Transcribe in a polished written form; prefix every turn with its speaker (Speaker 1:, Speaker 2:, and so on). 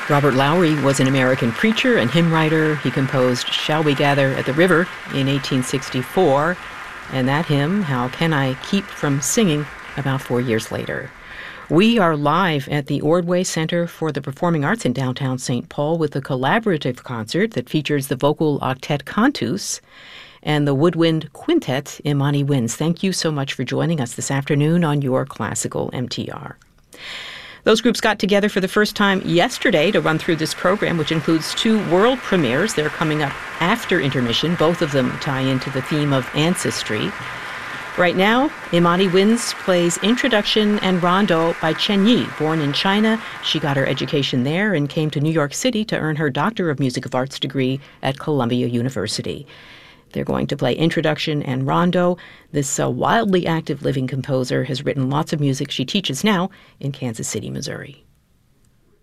Speaker 1: Robert Lowry was an American preacher and hymn writer. He composed Shall We Gather at the River in 1864, and that hymn, How Can I Keep From Singing, about 4 years later. We are live at the Ordway Center for the Performing Arts in downtown St. Paul with a collaborative concert that features the vocal octet Cantus and the woodwind quintet Imani Winds. Thank you so much for joining us this afternoon on your Classical MTR. Those groups got together for the first time yesterday to run through this program, which includes 2 world premieres. They're coming up after intermission. Both of them tie into the theme of ancestry. Right now, Imani Winds plays Introduction and Rondo by Chen Yi. Born in China, she got her education there and came to New York City to earn her Doctor of Music of Arts degree at Columbia University. They're going to play Introduction and Rondo. This wildly active living composer has written lots of music. She teaches now in Kansas City, Missouri.